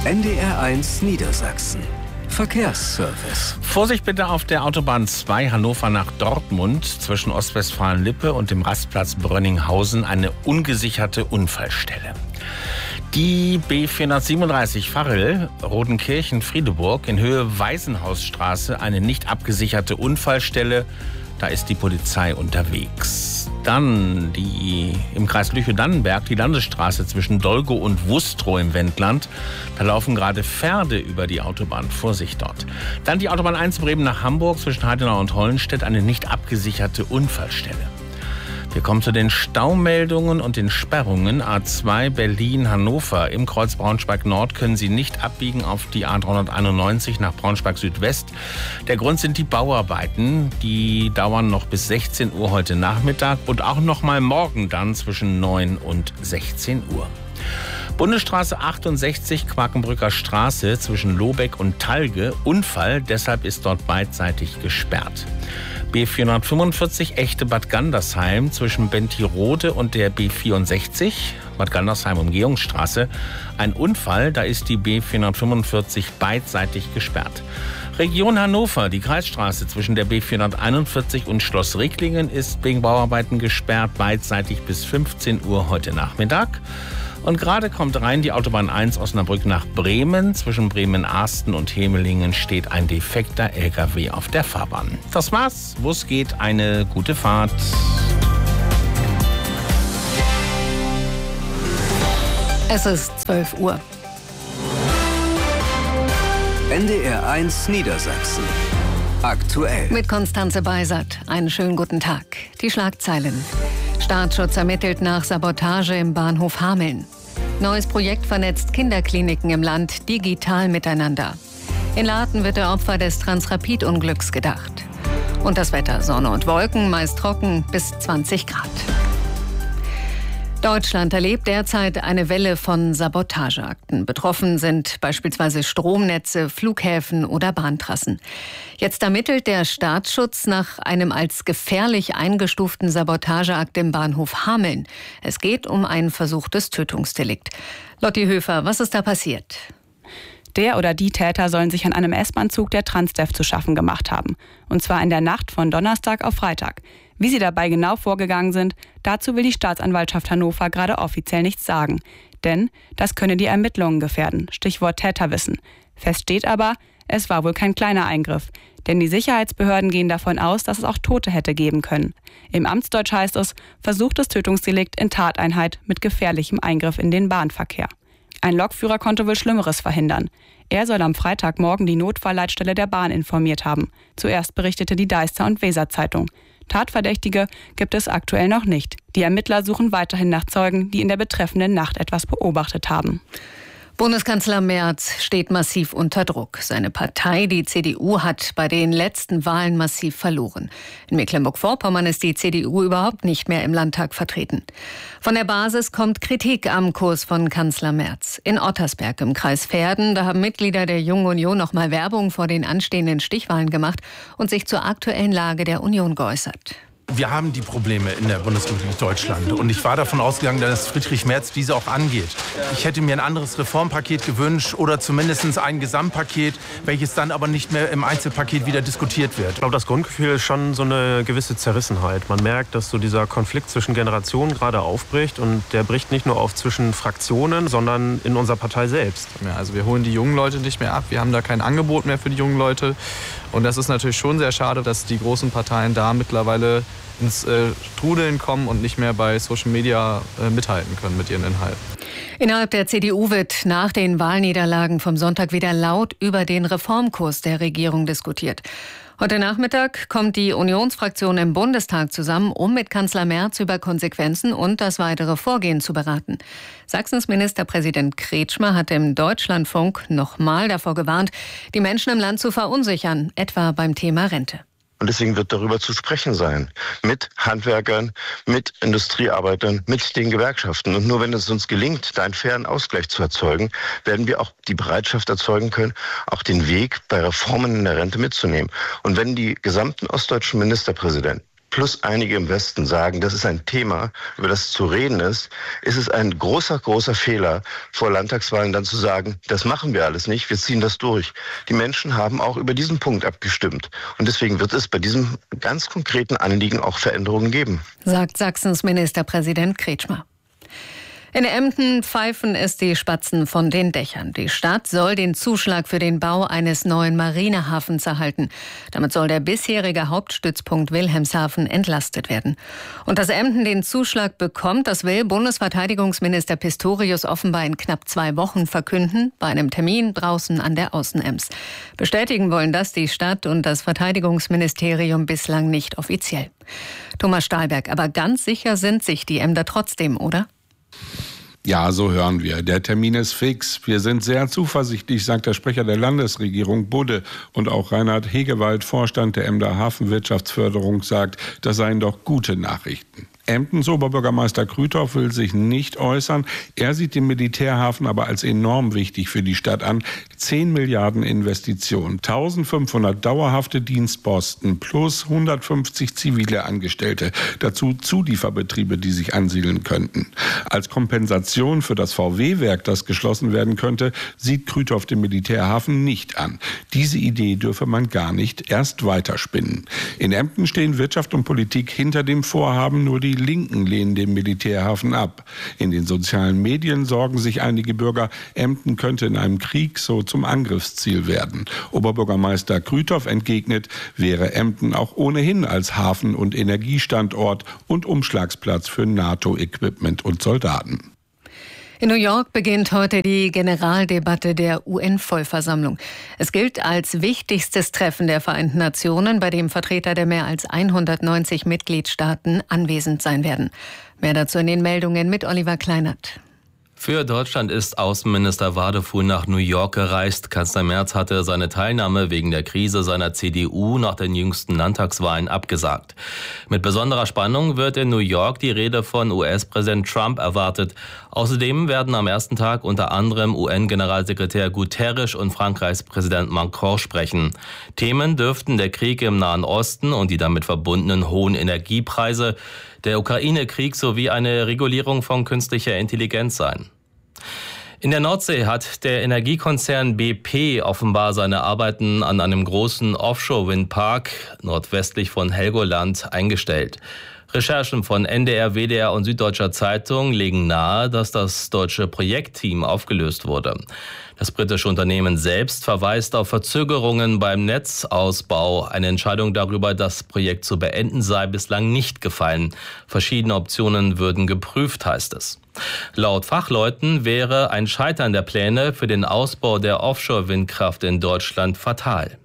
NDR1 Niedersachsen. Verkehrsservice. Vorsicht bitte auf der Autobahn 2 Hannover nach Dortmund zwischen Ostwestfalen-Lippe und dem Rastplatz Brönninghausen eine ungesicherte Unfallstelle. Die B437 Varrel, Rodenkirchen-Friedeburg in Höhe Waisenhausstraße, eine nicht abgesicherte Unfallstelle. Da ist die Polizei unterwegs. Dann im Kreis Lüchow-Dannenberg die Landesstraße zwischen Dolgo und Wustrow im Wendland. Da laufen gerade Pferde über die Autobahn. Vorsicht dort. Dann die Autobahn 1 Bremen nach Hamburg zwischen Heidenau und Hollenstedt, eine nicht abgesicherte Unfallstelle. Wir kommen zu den Staumeldungen und den Sperrungen. A2 Berlin-Hannover. Im Kreuz Braunschweig-Nord können Sie nicht abbiegen auf die A391 nach Braunschweig-Südwest. Der Grund sind die Bauarbeiten. Die dauern noch bis 16 Uhr heute Nachmittag und auch noch mal morgen dann zwischen 9 und 16 Uhr. Bundesstraße 68, Quakenbrücker Straße zwischen Lobeck und Talge. Unfall, deshalb ist dort beidseitig gesperrt. B445 Echte Bad Gandersheim zwischen Bentirode und der B64, Bad Gandersheim Umgehungsstraße. Ein Unfall, da ist die B445 beidseitig gesperrt. Region Hannover, die Kreisstraße zwischen der B441 und Schloss Ricklingen ist wegen Bauarbeiten gesperrt, beidseitig bis 15 Uhr heute Nachmittag. Und gerade kommt rein die Autobahn 1 Osnabrück nach Bremen. Zwischen Bremen-Arsten und Hemelingen steht ein defekter LKW auf der Fahrbahn. Das war's. Wo es geht, eine gute Fahrt. Es ist 12 Uhr. NDR1 Niedersachsen. Aktuell. Mit Konstanze Beisert. Einen schönen guten Tag. Die Schlagzeilen. Staatsschutz ermittelt nach Sabotage im Bahnhof Hameln. Neues Projekt vernetzt Kinderkliniken im Land digital miteinander. In Laden wird der Opfer des Transrapid-Unglücks gedacht. Und das Wetter: Sonne und Wolken, meist trocken, bis 20 Grad. Deutschland erlebt derzeit eine Welle von Sabotageakten. Betroffen sind beispielsweise Stromnetze, Flughäfen oder Bahntrassen. Jetzt ermittelt der Staatsschutz nach einem als gefährlich eingestuften Sabotageakt im Bahnhof Hameln. Es geht um ein versuchtes Tötungsdelikt. Lotti Höfer, was ist da passiert? Der oder die Täter sollen sich an einem S-Bahn-Zug der Transdev zu schaffen gemacht haben. Und zwar in der Nacht von Donnerstag auf Freitag. Wie sie dabei genau vorgegangen sind, dazu will die Staatsanwaltschaft Hannover gerade offiziell nichts sagen. Denn das könne die Ermittlungen gefährden. Stichwort Täterwissen. Fest steht aber, es war wohl kein kleiner Eingriff. Denn die Sicherheitsbehörden gehen davon aus, dass es auch Tote hätte geben können. Im Amtsdeutsch heißt es, versuchtes Tötungsdelikt in Tateinheit mit gefährlichem Eingriff in den Bahnverkehr. Ein Lokführer konnte wohl Schlimmeres verhindern. Er soll am Freitagmorgen die Notfallleitstelle der Bahn informiert haben. Zuerst berichtete die Deister- und Weser-Zeitung. Tatverdächtige gibt es aktuell noch nicht. Die Ermittler suchen weiterhin nach Zeugen, die in der betreffenden Nacht etwas beobachtet haben. Bundeskanzler Merz steht massiv unter Druck. Seine Partei, die CDU, hat bei den letzten Wahlen massiv verloren. In Mecklenburg-Vorpommern ist die CDU überhaupt nicht mehr im Landtag vertreten. Von der Basis kommt Kritik am Kurs von Kanzler Merz. In Ottersberg im Kreis Verden, da haben Mitglieder der Jungen Union noch mal Werbung vor den anstehenden Stichwahlen gemacht und sich zur aktuellen Lage der Union geäußert. Wir haben die Probleme in der Bundesrepublik Deutschland. Und ich war davon ausgegangen, dass Friedrich Merz diese auch angeht. Ich hätte mir ein anderes Reformpaket gewünscht oder zumindest ein Gesamtpaket, welches dann aber nicht mehr im Einzelpaket wieder diskutiert wird. Ich glaube, das Grundgefühl ist schon so eine gewisse Zerrissenheit. Man merkt, dass so dieser Konflikt zwischen Generationen gerade aufbricht. Und der bricht nicht nur auf zwischen Fraktionen, sondern in unserer Partei selbst. Ja, also wir holen die jungen Leute nicht mehr ab. Wir haben da kein Angebot mehr für die jungen Leute. Und das ist natürlich schon sehr schade, dass die großen Parteien da mittlerweile ins Trudeln kommen und nicht mehr bei Social Media mithalten können mit ihren Inhalten. Innerhalb der CDU wird nach den Wahlniederlagen vom Sonntag wieder laut über den Reformkurs der Regierung diskutiert. Heute Nachmittag kommt die Unionsfraktion im Bundestag zusammen, um mit Kanzler Merz über Konsequenzen und das weitere Vorgehen zu beraten. Sachsens Ministerpräsident Kretschmer hat im Deutschlandfunk nochmal davor gewarnt, die Menschen im Land zu verunsichern, etwa beim Thema Rente. Und deswegen wird darüber zu sprechen sein. Mit Handwerkern, mit Industriearbeitern, mit den Gewerkschaften. Und nur wenn es uns gelingt, da einen fairen Ausgleich zu erzeugen, werden wir auch die Bereitschaft erzeugen können, auch den Weg bei Reformen in der Rente mitzunehmen. Und wenn die gesamten ostdeutschen Ministerpräsidenten plus einige im Westen sagen, das ist ein Thema, über das zu reden ist es ein großer, großer Fehler, vor Landtagswahlen dann zu sagen, das machen wir alles nicht, wir ziehen das durch. Die Menschen haben auch über diesen Punkt abgestimmt. Und deswegen wird es bei diesem ganz konkreten Anliegen auch Veränderungen geben. Sagt Sachsens Ministerpräsident Kretschmer. In Emden pfeifen es die Spatzen von den Dächern. Die Stadt soll den Zuschlag für den Bau eines neuen Marinehafens erhalten. Damit soll der bisherige Hauptstützpunkt Wilhelmshaven entlastet werden. Und dass Emden den Zuschlag bekommt, das will Bundesverteidigungsminister Pistorius offenbar in knapp 2 Wochen verkünden, bei einem Termin draußen an der Außenems. Bestätigen wollen das die Stadt und das Verteidigungsministerium bislang nicht offiziell. Thomas Stahlberg, aber ganz sicher sind sich die Emder trotzdem, oder? Ja, so hören wir. Der Termin ist fix. Wir sind sehr zuversichtlich, sagt der Sprecher der Landesregierung Budde. Und auch Reinhard Hegewald, Vorstand der Emder Hafenwirtschaftsförderung, sagt, das seien doch gute Nachrichten. Emdens Oberbürgermeister Krüthoff will sich nicht äußern. Er sieht den Militärhafen aber als enorm wichtig für die Stadt an. 10 Milliarden Investitionen, 1500 dauerhafte Dienstposten plus 150 zivile Angestellte. Dazu Zulieferbetriebe, die sich ansiedeln könnten. Als Kompensation für das VW-Werk, das geschlossen werden könnte, sieht Krüthoff den Militärhafen nicht an. Diese Idee dürfe man gar nicht erst weiterspinnen. In Emden stehen Wirtschaft und Politik hinter dem Vorhaben, nur die Linken lehnen den Militärhafen ab. In den sozialen Medien sorgen sich einige Bürger, Emden könnte in einem Krieg so zum Angriffsziel werden. Oberbürgermeister Krüthoff entgegnet, wäre Emden auch ohnehin als Hafen- und Energiestandort und Umschlagsplatz für NATO-Equipment und Soldaten. In New York beginnt heute die Generaldebatte der UN-Vollversammlung. Es gilt als wichtigstes Treffen der Vereinten Nationen, bei dem Vertreter der mehr als 190 Mitgliedstaaten anwesend sein werden. Mehr dazu in den Meldungen mit Oliver Kleinert. Für Deutschland ist Außenminister Wadefuhl nach New York gereist. Kanzler Merz hatte seine Teilnahme wegen der Krise seiner CDU nach den jüngsten Landtagswahlen abgesagt. Mit besonderer Spannung wird in New York die Rede von US-Präsident Trump erwartet. Außerdem werden am ersten Tag unter anderem UN-Generalsekretär Guterres und Frankreichs Präsident Macron sprechen. Themen dürften der Krieg im Nahen Osten und die damit verbundenen hohen Energiepreise, der Ukraine-Krieg sowie eine Regulierung von künstlicher Intelligenz sein. In der Nordsee hat der Energiekonzern BP offenbar seine Arbeiten an einem großen Offshore-Windpark nordwestlich von Helgoland eingestellt. Recherchen von NDR, WDR und Süddeutscher Zeitung legen nahe, dass das deutsche Projektteam aufgelöst wurde. Das britische Unternehmen selbst verweist auf Verzögerungen beim Netzausbau. Eine Entscheidung darüber, das Projekt zu beenden, sei bislang nicht gefallen. Verschiedene Optionen würden geprüft, heißt es. Laut Fachleuten wäre ein Scheitern der Pläne für den Ausbau der Offshore-Windkraft in Deutschland fatal.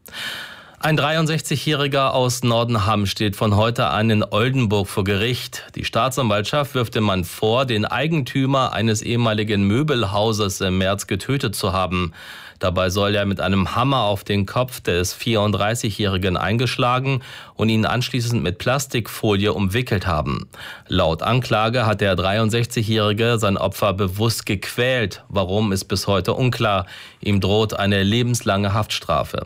Ein 63-Jähriger aus Nordenham steht von heute an in Oldenburg vor Gericht. Die Staatsanwaltschaft wirft dem Mann vor, den Eigentümer eines ehemaligen Möbelhauses im März getötet zu haben. Dabei soll er mit einem Hammer auf den Kopf des 34-Jährigen eingeschlagen und ihn anschließend mit Plastikfolie umwickelt haben. Laut Anklage hat der 63-Jährige sein Opfer bewusst gequält. Warum, ist bis heute unklar. Ihm droht eine lebenslange Haftstrafe.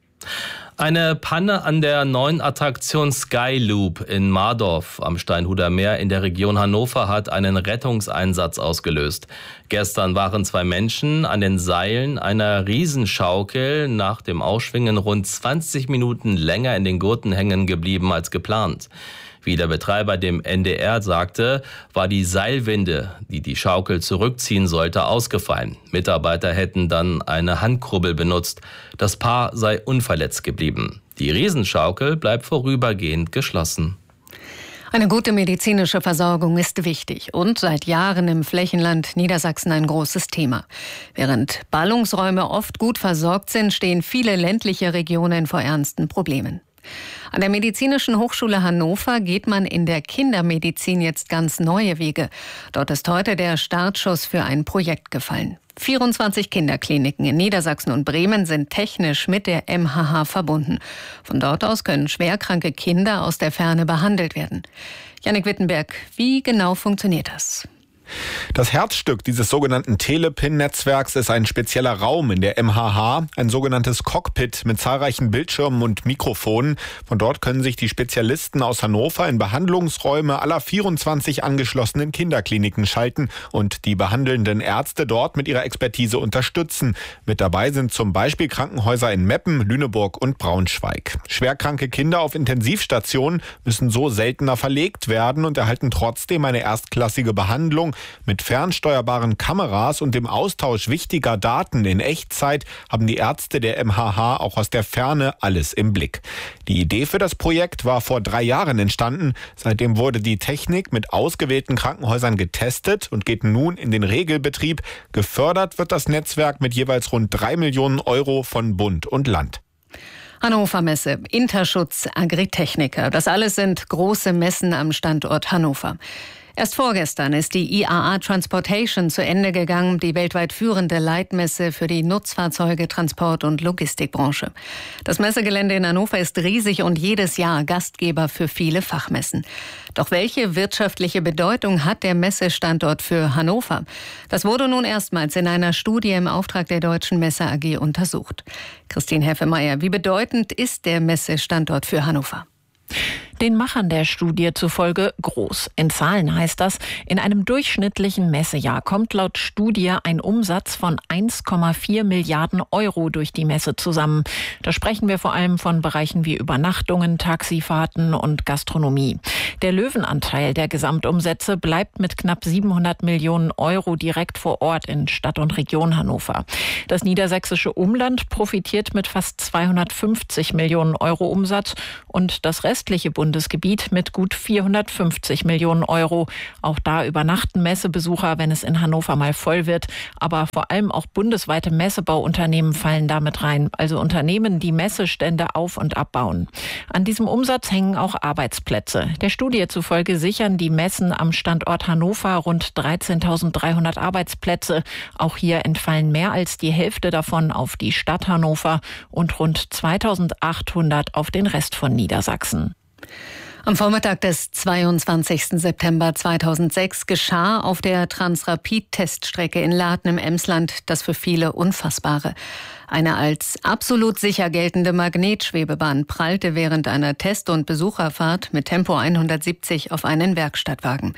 Eine Panne an der neuen Attraktion Sky Loop in Mardorf am Steinhuder Meer in der Region Hannover hat einen Rettungseinsatz ausgelöst. Gestern waren 2 Menschen an den Seilen einer Riesenschaukel nach dem Ausschwingen rund 20 Minuten länger in den Gurten hängen geblieben als geplant. Wie der Betreiber dem NDR sagte, war die Seilwinde, die die Schaukel zurückziehen sollte, ausgefallen. Mitarbeiter hätten dann eine Handkurbel benutzt. Das Paar sei unverletzt geblieben. Die Riesenschaukel bleibt vorübergehend geschlossen. Eine gute medizinische Versorgung ist wichtig und seit Jahren im Flächenland Niedersachsen ein großes Thema. Während Ballungsräume oft gut versorgt sind, stehen viele ländliche Regionen vor ernsten Problemen. An der Medizinischen Hochschule Hannover geht man in der Kindermedizin jetzt ganz neue Wege. Dort ist heute der Startschuss für ein Projekt gefallen. 24 Kinderkliniken in Niedersachsen und Bremen sind technisch mit der MHH verbunden. Von dort aus können schwerkranke Kinder aus der Ferne behandelt werden. Jannik Wittenberg, wie genau funktioniert das? Das Herzstück dieses sogenannten Telepin-Netzwerks ist ein spezieller Raum in der MHH, ein sogenanntes Cockpit mit zahlreichen Bildschirmen und Mikrofonen. Von dort können sich die Spezialisten aus Hannover in Behandlungsräume aller 24 angeschlossenen Kinderkliniken schalten und die behandelnden Ärzte dort mit ihrer Expertise unterstützen. Mit dabei sind zum Beispiel Krankenhäuser in Meppen, Lüneburg und Braunschweig. Schwerkranke Kinder auf Intensivstationen müssen so seltener verlegt werden und erhalten trotzdem eine erstklassige Behandlung. Mit fernsteuerbaren Kameras und dem Austausch wichtiger Daten in Echtzeit haben die Ärzte der MHH auch aus der Ferne alles im Blick. Die Idee für das Projekt war vor 3 Jahren entstanden. Seitdem wurde die Technik mit ausgewählten Krankenhäusern getestet und geht nun in den Regelbetrieb. Gefördert wird das Netzwerk mit jeweils rund 3 Millionen Euro von Bund und Land. Hannover Messe, Interschutz, Agritechnica. Das alles sind große Messen am Standort Hannover. Erst vorgestern ist die IAA Transportation zu Ende gegangen, die weltweit führende Leitmesse für die Nutzfahrzeuge, Transport- und Logistikbranche. Das Messegelände in Hannover ist riesig und jedes Jahr Gastgeber für viele Fachmessen. Doch welche wirtschaftliche Bedeutung hat der Messestandort für Hannover? Das wurde nun erstmals in einer Studie im Auftrag der Deutschen Messe AG untersucht. Christine Heffemeyer, wie bedeutend ist der Messestandort für Hannover? Den Machern der Studie zufolge groß. In Zahlen heißt das, in einem durchschnittlichen Messejahr kommt laut Studie ein Umsatz von 1,4 Milliarden Euro durch die Messe zusammen. Da sprechen wir vor allem von Bereichen wie Übernachtungen, Taxifahrten und Gastronomie. Der Löwenanteil der Gesamtumsätze bleibt mit knapp 700 Millionen Euro direkt vor Ort in Stadt und Region Hannover. Das niedersächsische Umland profitiert mit fast 250 Millionen Euro Umsatz und das restliche Bundesgebiet mit gut 450 Millionen Euro. Auch da übernachten Messebesucher, wenn es in Hannover mal voll wird. Aber vor allem auch bundesweite Messebauunternehmen fallen damit rein. Also Unternehmen, die Messestände auf- und abbauen. An diesem Umsatz hängen auch Arbeitsplätze. Der Studie zufolge sichern die Messen am Standort Hannover rund 13.300 Arbeitsplätze. Auch hier entfallen mehr als die Hälfte davon auf die Stadt Hannover und rund 2.800 auf den Rest von Niedersachsen. Am Vormittag des 22. September 2006 geschah auf der Transrapid-Teststrecke in Laden im Emsland das für viele Unfassbare. Eine als absolut sicher geltende Magnetschwebebahn prallte während einer Test- und Besucherfahrt mit Tempo 170 auf einen Werkstattwagen.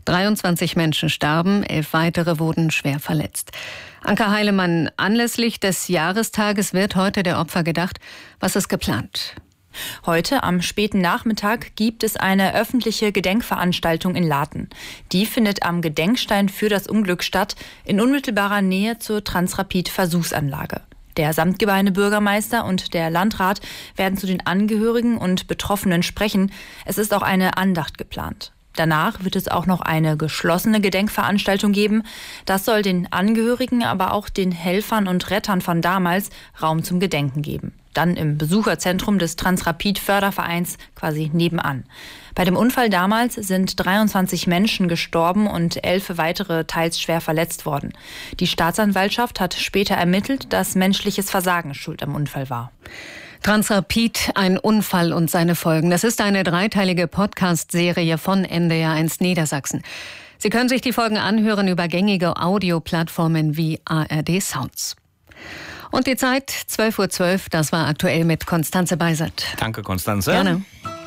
23 Menschen starben, 11 weitere wurden schwer verletzt. Anka Heilemann, anlässlich des Jahrestages wird heute der Opfer gedacht. Was ist geplant? Heute am späten Nachmittag gibt es eine öffentliche Gedenkveranstaltung in Laden. Die findet am Gedenkstein für das Unglück statt, in unmittelbarer Nähe zur Transrapid-Versuchsanlage. Der Samtgemeindebürgermeister und der Landrat werden zu den Angehörigen und Betroffenen sprechen. Es ist auch eine Andacht geplant. Danach wird es auch noch eine geschlossene Gedenkveranstaltung geben. Das soll den Angehörigen, aber auch den Helfern und Rettern von damals Raum zum Gedenken geben. Dann im Besucherzentrum des Transrapid-Fördervereins quasi nebenan. Bei dem Unfall damals sind 23 Menschen gestorben und 11 weitere teils schwer verletzt worden. Die Staatsanwaltschaft hat später ermittelt, dass menschliches Versagen schuld am Unfall war. Transrapid, ein Unfall und seine Folgen. Das ist eine 3-teilige Podcast-Serie von NDR1 Niedersachsen. Sie können sich die Folgen anhören über gängige Audioplattformen wie ARD Sounds. Und die Zeit 12:12 Uhr, das war aktuell mit Konstanze Beisert. Danke, Konstanze. Gerne.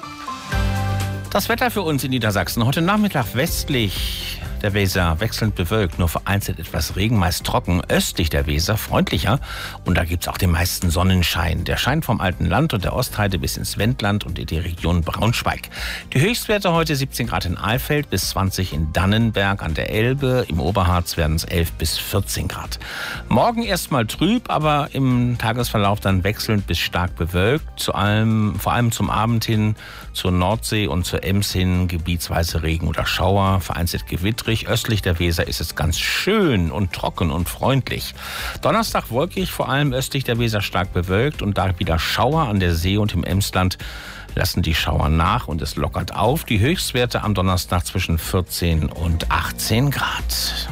Das Wetter für uns in Niedersachsen. Heute Nachmittag westlich der Weser wechselnd bewölkt, nur vereinzelt etwas Regen, meist trocken. Östlich der Weser freundlicher und da gibt's auch den meisten Sonnenschein. Der scheint vom alten Land und der Ostheide bis ins Wendland und in die Region Braunschweig. Die Höchstwerte heute 17 Grad in Alfeld bis 20 in Dannenberg an der Elbe. Im Oberharz werden es 11 bis 14 Grad. Morgen erstmal trüb, aber im Tagesverlauf dann wechselnd bis stark bewölkt. Vor allem zum Abend hin zur Nordsee und zur Ems hin gebietsweise Regen oder Schauer, vereinzelt gewittrig. Östlich der Weser ist es ganz schön und trocken und freundlich. Donnerstag wolkig, vor allem östlich der Weser stark bewölkt und da wieder Schauer an der See und im Emsland lassen die Schauer nach und es lockert auf. Die Höchstwerte am Donnerstag zwischen 14 und 18 Grad.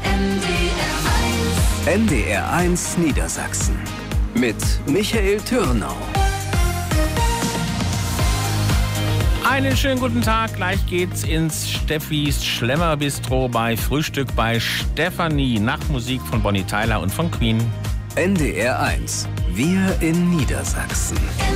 NDR1 Niedersachsen mit Michael Türnau. Einen schönen guten Tag. Gleich geht's ins Steffis Schlemmerbistro bei Frühstück bei Stefanie nach Musik von Bonnie Tyler und von Queen. NDR 1. Wir in Niedersachsen.